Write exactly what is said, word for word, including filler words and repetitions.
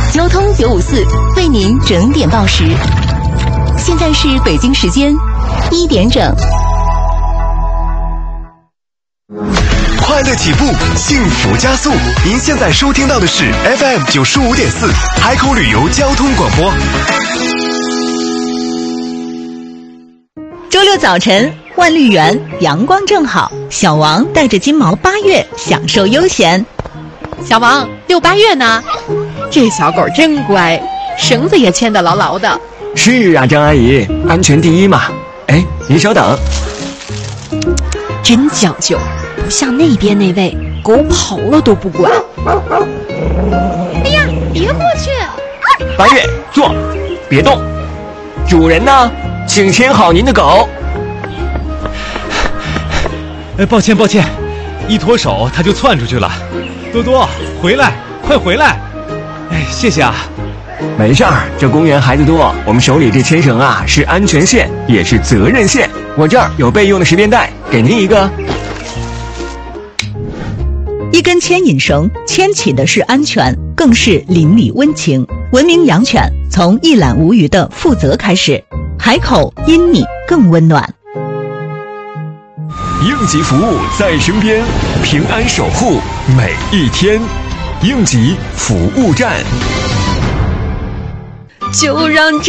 交通九五四为您整点报时。现在是北京时间一点整。 快乐起步，幸福加速。您现在收听到的是 F M 九十五点四海口旅游交通广播。 周六早晨，万绿园阳光正好，小王带着金毛八月享受悠闲。 小王，遛八月呢？这小狗真乖，绳子也牵得牢牢的。 是啊，张阿姨，安全第一嘛。哎，您稍等。 真讲究，不像那边那位狗跑了都不管。 哎呀，别过去！ 八月，坐，别动。主人呢？请牵好您的狗。 哎，抱歉抱歉，一脱手它就窜出去了。多多，回来，快回来！哎，谢谢啊。 没事儿，这公园孩子多，我们手里这牵绳啊是安全线，也是责任线。我这儿有备用的十便带，给您一个。 一根牵引绳牵起的是安全，更是邻里温情。文明养犬从一览无余的负责开始，海口因你更温暖。 应急服务在身边，平安守护每一天。应急服务站， 就让这